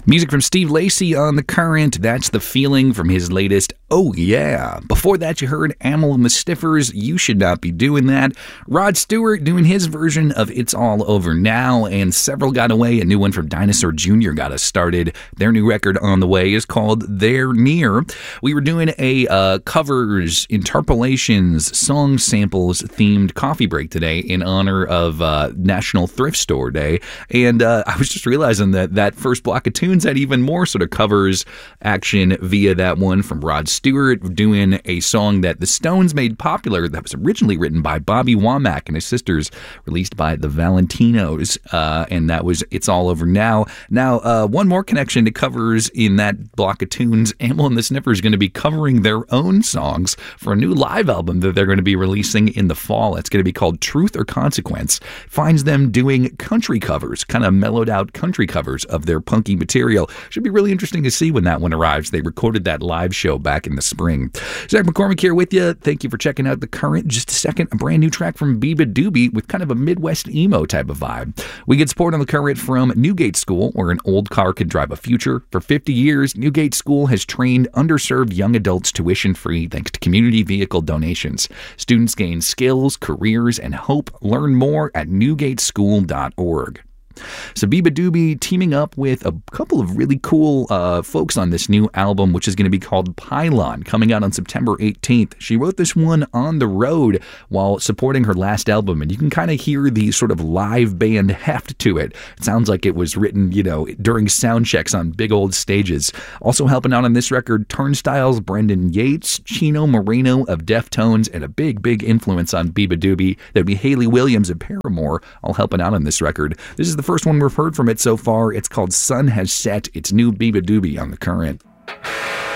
Music from Steve Lacy on The Current. That's The Feeling from his latest Oh Yeah. Before that, you heard Amyl and the Stiffers, You Should Not Be Doing That. Rod Stewart doing his version of It's All Over Now, and Several Got Away. A new one from Dinosaur Jr. got us started. Their new record on the way is called They're Near. We were doing a covers, interpolations, song samples themed coffee break today in honor of National Thrift Store Day, and I was just realizing that first block of tunes had even more sort of covers action via that one from Rod Stewart doing a song that the Stones made popular that was originally written by Bobby Womack and his sisters, released by the Valentinos, and that was It's All Over Now. Now, one more connection to covers in that block of tunes. Amyl and the Sniffers going to be covering their own songs for a new live album that they're going to be releasing in the fall. It's going to be called Truth or Consequence. Finds them doing country covers, kind of mellowed out country covers of their punky material. Should be really interesting to see when that one arrives. They recorded that live show back in the spring. Zach McCormick here with you. Thank you for checking out The Current. Just a second, a brand new track from Beabadoobee with kind of a Midwest emo type of vibe. We get support on The Current from Newgate School, where an old car could drive a future. For 50 years, Newgate School has trained underserved young adults tuition-free thanks to community vehicle donations. Students gain skills, careers, and hope. Learn more at newgateschool.org. So Beabadoobee teaming up with a couple of really cool folks on this new album, which is going to be called Pylon, coming out on September 18th. She wrote this one on the road while supporting her last album, and you can kind of hear the sort of live band heft to it. It sounds like it was written, during sound checks on big old stages. Also helping out on this record, Turnstiles, Brendan Yates, Chino Moreno of Deftones, and a big, big influence on Beabadoobee. That'd be Haley Williams of Paramore, all helping out on this record. This is the first one we've heard from it so far. It's called Sun Has Set. It's new Beabadoobee on The Current.